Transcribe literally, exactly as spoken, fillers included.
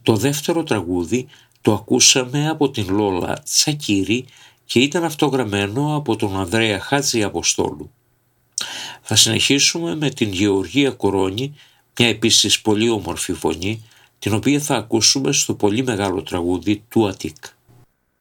Το δεύτερο τραγούδι το ακούσαμε από την Λόλα Τσακίρη και ήταν αυτογραμμένο από τον Ανδρέα Χάτζη Αποστόλου. Θα συνεχίσουμε με την Γεωργία Κορώνη, μια επίσης πολύ όμορφη φωνή, την οποία θα ακούσουμε στο πολύ μεγάλο τραγούδι του Αττικ.